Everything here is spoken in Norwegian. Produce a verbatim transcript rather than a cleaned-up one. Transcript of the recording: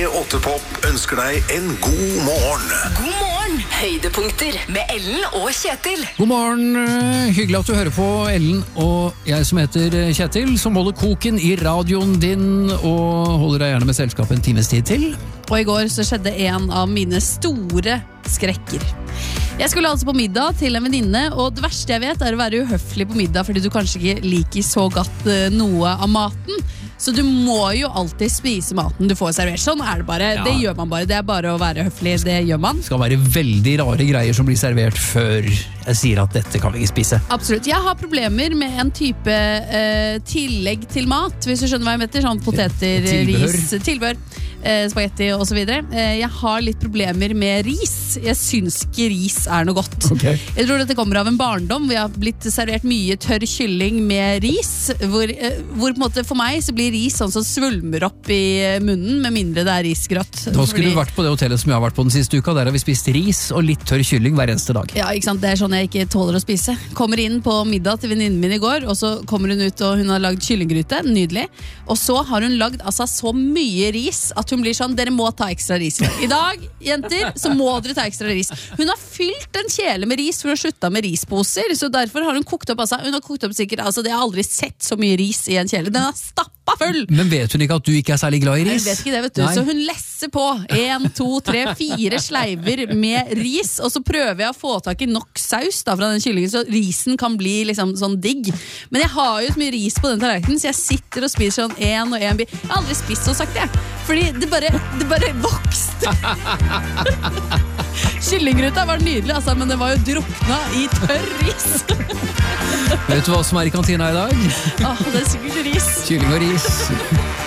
åtte Pop ønsker deg en god morgen. God morgen, høydepunkter med Ellen og Kjetil. God morgen, hyggelig at du hører på Ellen og jeg som heter Kjetil, som holder koken i radioen din og holder deg gjerne med selskap en times tid til. Og i går så skjedde en av mine store skrekker. Jeg skulle altså på middag til en venninne, og det verste jeg vet er å være uhøflig på middag fordi du kanskje ikke liker så godt noe av maten. Så du må jo alltid spise maten du får servert. Sånn er det bare, ja. Det gjør man bare. Det er bare å være høflig, det gjør man. Det skal være veldig rare greier som blir servert før jeg sier at dette kan vi ikke spise. Absolutt. Jeg har problemer med en type eh, tillegg til mat, hvis du skjønner hva jeg mener. Sånn poteter, tilbehør. ris, tilbehør, eh, spagetti og så videre. Eh, jeg har litt problemer med ris. Jeg syns ikke ris er noe godt. Okay. Jeg tror dette kommer av en barndom. Vi har blitt servert mye tørr kylling med ris, hvor, eh, hvor på en måte for meg så blir ris sånn som svulmer opp i munnen, med mindre det er risgrøtt. Da skulle Fordi... du vært på det hotellet som jeg har vært på den siste uka. Der har vi spist ris og litt tørr kylling hver eneste dag. Ja, ikke sant? Det er sånn jeg ikke tåler å spise. Kommer inn på middag til venninnen min i går, og så kommer hun ut og hun har lagd kyllinggryte, nydelig. Og så har hun lagd altså så mye ris at hun blir sånn, dere må ta ekstra ris. I dag, jenter, så må dere ta ekstra ris. Hun har fylt en kjele med ris for å slutte med risposer, så derfor har hun kokt opp, altså, hun har kokt opp sikkert, altså det har aldri sett så mye ris i en kjele. Den har stappa full. Men vet hun ikke at du ikke er særlig glad i ris? Jeg vet ikke det, vet du. Nei. Så hun lesser på en, to, tre, fire sleiver med ris, og så prøver jeg å få tak i nok saus da, fra den kyllingen, så risen kan bli liksom sånn digg. Men jeg har jo så mye ris på den tallerkenen, så jeg sitter og spiser sånn en og en bit. Jeg har aldri spist så sakte, jeg. Fordi det bare, det bare vokste. Kyllinggryta var nydelig, altså, men det var jo drukna i tørr ris. Vet du hva som er i kantina i dag? Åh, det er sikkert ris. Kylling og ris.